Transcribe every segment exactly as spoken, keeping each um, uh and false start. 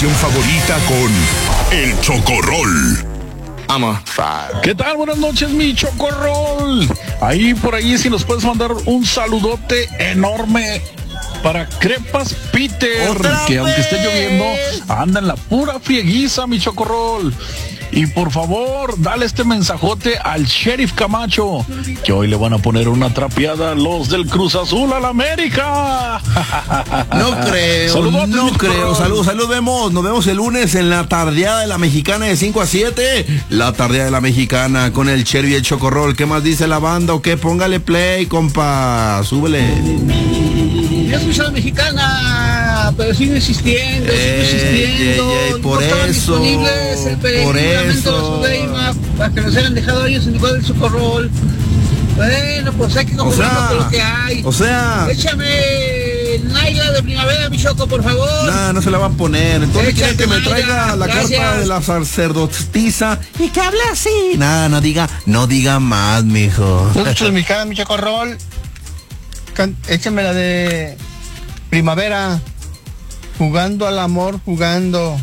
estación favorita con El Chocorrol. ¿Qué tal? Buenas noches, mi Chocorrol. Ahí por ahí si nos puedes mandar un saludote enorme para Crepas Peter, que aunque esté lloviendo, anda en la pura frieguiza, mi Chocorrol. Y por favor, dale este mensajote al Sheriff Camacho, que hoy le van a poner una trapeada a los del Cruz Azul al América. No creo, Saludotes, no creo. Saludos, saludos, vemos, nos vemos el lunes en la tardeada de la Mexicana de cinco a siete. La tardeada de la Mexicana con el Sheriff y el Chocorrol. ¿Qué más dice la banda o qué? Póngale play, compa, súbele. Yo soy la Mexicana, pero sigo insistiendo, ey, sigo insistiendo. Ey, ey, por no eso, el por eso. Para que nos hayan dejado ellos en lugar del Chocorrol. Bueno, pues hay que conformarnos con lo que hay. O sea, échame Naila de Primavera, mi Choco, por favor. No, no se la van a poner. Entonces quieren que me traiga la gracias. carta de la sacerdotisa y que hable así. Nada, no diga, no diga más, mijo. Muchos mi cara, mi Chocorrol. Échame la de Primavera. Jugando al amor, jugando.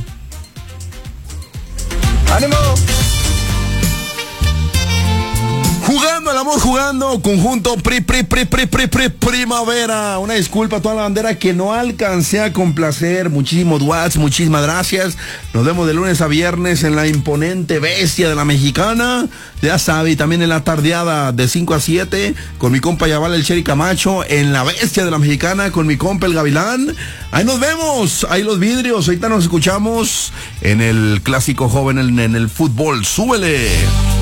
¡Ánimo! Jugando al amor, jugando, conjunto pri, pri, pri, pri, pri, pri, Primavera. Una disculpa a toda la bandera que no alcancé a complacer. Muchísimos watts, muchísimas gracias. Nos vemos de lunes a viernes en la imponente bestia de la Mexicana. Ya sabe, y también en la tardeada de cinco a siete con mi compa Yaval el Cheri Camacho, en la bestia de la Mexicana con mi compa el Gavilán. Ahí nos vemos, ahí los vidrios. Ahorita nos escuchamos en el clásico joven en, en el fútbol. Súbele.